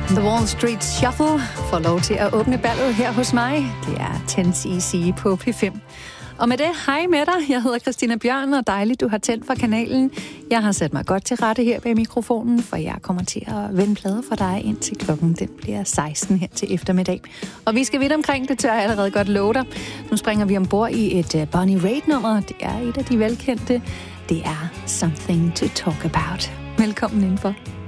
The Wall Street Shuffle får lov til at åbne ballet her hos mig. Det er 10cc på P5. Og med det, hej med dig. Jeg hedder Christina Bjørn, og dejligt, du har tændt for kanalen. Jeg har sat mig godt til rette her bag mikrofonen, for jeg kommer til at vende plader for dig indtil klokken den bliver 16 her til eftermiddag. Og vi skal vidt omkring, det tør jeg allerede godt love dig. Nu springer vi ombord i et Bonnie Raitt-nummer. Det er et af de velkendte. Det er Something to Talk About. Velkommen indenfor.